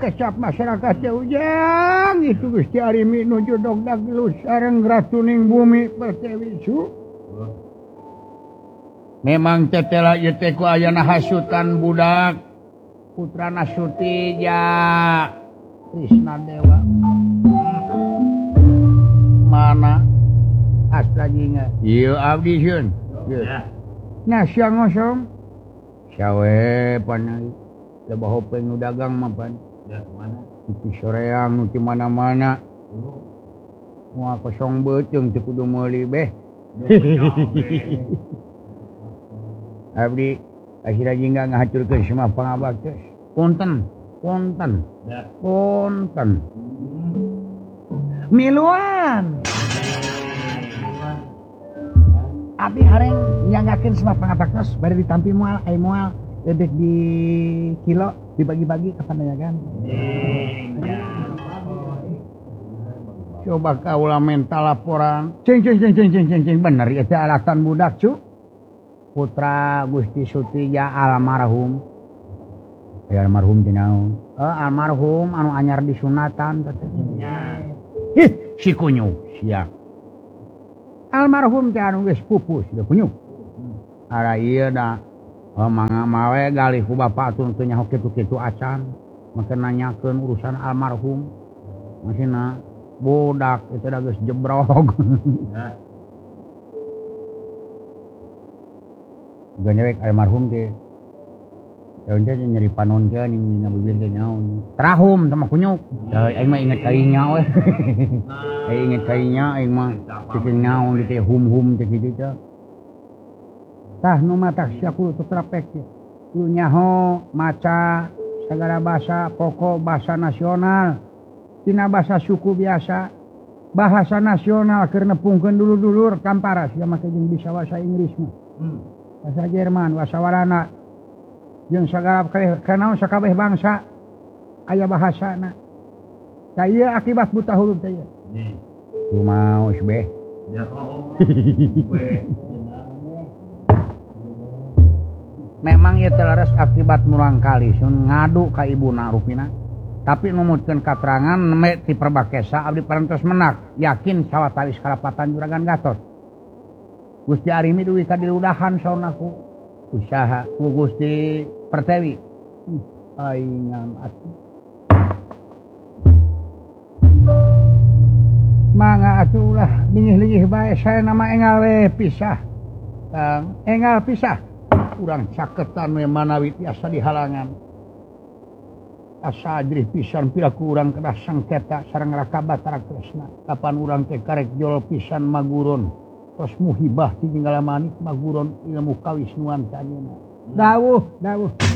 kecap masyarakat Ujang itu Gusti Arimi nuju dogdag lu sareng ratuning bumi Pertiwi su. Memang tetela ieu teh ku ayana hasutan budak putrana Sutija Krisna Dewa. Mana astra jinga? Ieu abdi sieun. Nah siang ngosong. Sawe panai. Lebah hopeng nu dagang mah pan. Ya mana? Di soreang nu di mana-mana. Moal kosong beuteung teu kudu meuli beh. Abdi akhirnya jingga ngahaturkeun semua pangabakti. Punten. Ya. Punten. Miluan. Abdi hareng nyanggakeun semua pangabaktos bari ditampi moal moal dedek di kilo dibagi-bagi ke pandayagan. Coba kaula mental laporan. Cing bener ieu teh alatan budak cu. Putra Gusti Sutija almarhum. Ya almarhum teh naon? Almarhum anu anyar disunatan teh. Si kunyu sia. Almarhum teh anu geus pupus teh kunyu. Ara ieu da mangga mawe galih ku bapak tun teu nyaho kitu-kitu acan. Make nanyakeun urusan almarhum. Masina bodak itu da geus jebrog. Ganewek almarhum teh. Daun teh nyeri panon teh ning ngabibir teh nyaon. Terahum sama kunyuk. Aing mah inget kainya we. Aing inget kainya aing mah ceking nyaon teh hum teh kitu teh. Tah nu mata sia kudu terapek teh. Lu nyaho maca sagala basa pokok bahasa nasional. Tina bahasa suku biasa. Bahasa nasional keur nepungkeun dulur-dulur kampara sia make jeung bisa bahasa Inggris mah. Bahasa Jerman, bahasa Walanda. Jeung sagala kanaon sakabeh bangsa aya bahasana. Da ieu akibat buta huruf teh ieu. Kumaos beh. Memang ieu teh leres akibat murang kali sun ngadu ka ibuna rupina. Tapi numutkeun katerangan neme ti Perbakesa abdi parantos menak yakin sawatawis kalapatan Juragan Gatot. Gusti Arimi duwi kadiludahan saonaku usaha ku Gusti Pertiwi. Aingan atuh. Mangga atuh ulah lingih-lingih bae sae nama engal we pisah. Kang engal pisah. Urang caketan we manawi tiasa dihalangan. Asa ajrih pisan pilaku urang kedah sengketa sareng rakabat tresna. Kapan urang teh karek jol pisan maguron. Tos muhibah ti ninggala manik maguron ilmu kawisnuan tanyana. Dawuh.